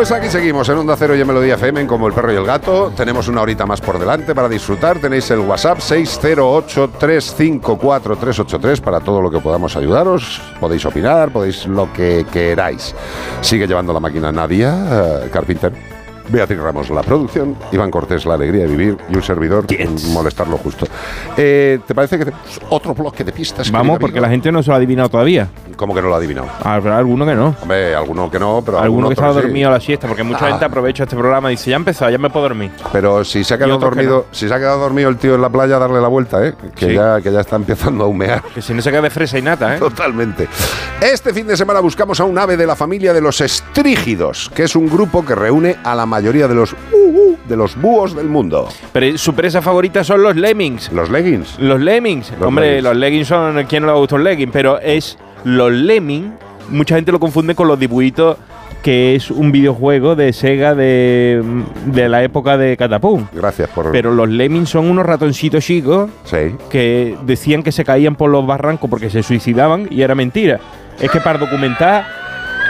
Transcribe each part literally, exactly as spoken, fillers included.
Pues aquí seguimos en Onda Cero y en Melodía F M, en Como el Perro y el Gato. Tenemos una horita más por delante para disfrutar. Tenéis el WhatsApp seis cero ocho, tres cinco cuatro, tres ocho tres para todo lo que podamos ayudaros. Podéis opinar, podéis lo que queráis. Sigue llevando la máquina Nadia, uh, Carpinter, Beatriz Ramos, la producción, Iván Cortés, la alegría de vivir, y un servidor, yes. molestarlo justo. Eh, ¿Te parece que tenemos otro bloque de pistas? Vamos, porque la gente no se lo ha adivinado todavía. ¿Cómo que no lo ha adivinado? Habrá alguno que no. Hombre, alguno que no, pero alguno que estaba sí. dormido a la siesta, porque mucha ah. gente aprovecha este programa y dice, ya ha empezado, ya me puedo dormir. Pero si se ha quedado dormido, no. si se ha quedado dormido el tío en la playa, darle la vuelta, ¿eh? Que, sí. ya, que ya está empezando a humear. Que si no se queda de fresa y nata, ¿eh? Totalmente. Este fin de semana buscamos a un ave de la familia de los estrígidos, que es un grupo que reúne a la mayoría de los uh, uh, de los búhos del mundo. Pero su presa favorita son los lemmings. ¿Los leggings? Los lemmings. Los Hombre, leggings. los leggings son... ¿Quién no le gusta un legging? Pero es los lemmings. Mucha gente lo confunde con los dibujitos, que es un videojuego de Sega de, de la época de Catapum. Gracias por... Pero los lemmings son unos ratoncitos chicos sí. que decían que se caían por los barrancos porque se suicidaban y era mentira. Es que para documentar...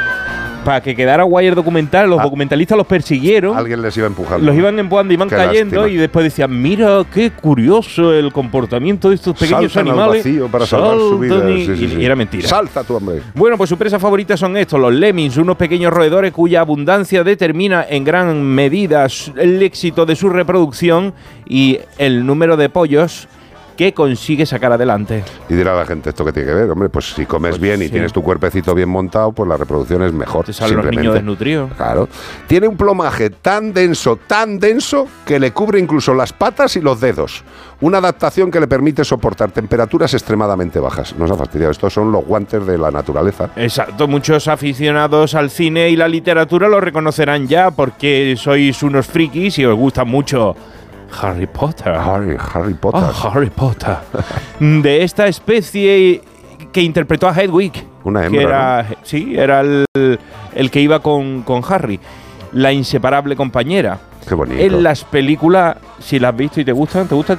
Para que quedara guay el documental, los ah, documentalistas los persiguieron. Alguien les iba empujando. Los iban empujando, iban qué cayendo lástima. Y después decían, mira, qué curioso el comportamiento de estos pequeños Saltan animales. Al vacío para salvar su vida. Y, sí, sí, y, sí. y era mentira. Salta tu hombre. Bueno, pues su presa favorita son estos, los lemmings, unos pequeños roedores cuya abundancia determina en gran medida el éxito de su reproducción y el número de pollos que consigue sacar adelante. Y dirá la gente, ¿esto qué tiene que ver? Hombre, pues si comes pues bien y sí. tienes tu cuerpecito bien montado, pues la reproducción es mejor. Te salen los niños desnutridos. Claro. Tiene un plumaje tan denso, tan denso, que le cubre incluso las patas y los dedos. Una adaptación que le permite soportar temperaturas extremadamente bajas. Nos ha fastidiado. Estos son los guantes de la naturaleza. Exacto. Muchos aficionados al cine y la literatura lo reconocerán ya porque sois unos frikis y os gusta mucho Harry Potter. Harry, Harry Potter. Oh, Harry Potter. De esta especie que interpretó a Hedwig. Una hembra, que era, ¿no? Sí, era el, el que iba con, con Harry. La inseparable compañera. Qué bonito. En las películas, si las has visto y te gustan, ¿te gusta?